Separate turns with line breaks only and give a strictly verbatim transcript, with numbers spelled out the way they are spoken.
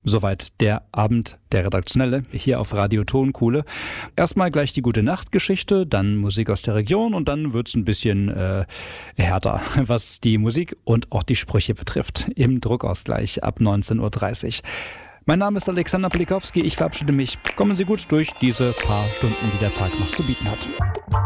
Soweit der Abend, der redaktionelle, hier auf Radio Tonkuhle. Erstmal gleich die Gute-Nacht-Geschichte, dann Musik aus der Region und dann wird's ein bisschen äh, härter, was die Musik und auch die Sprüche betrifft. Im Druckausgleich ab neunzehn Uhr dreißig. Mein Name ist Alexander Pelikowski, ich verabschiede mich. Kommen Sie gut durch diese paar Stunden, die der Tag noch zu bieten hat.